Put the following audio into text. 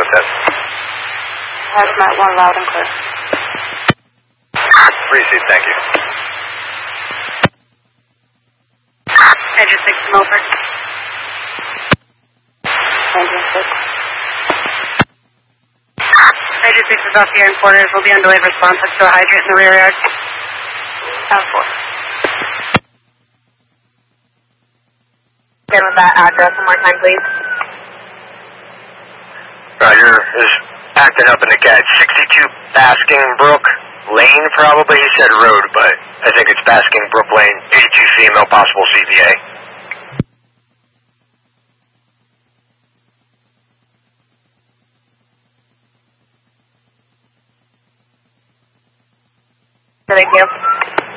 set. Hazmat 1 loud and clear. Receive, thank you. Engine 6 to Milford. Engine 6. Engine 6 is off here in quarters. We'll be on delayed response to a hydrant in the rear yard. Sound 4. Give him that address one more time, please. Roger, is acting up in the cat. 62 Basking Brook Lane, probably. He said road, but I think it's Basking Brook Lane. 82 female, possible CBA. Thank you.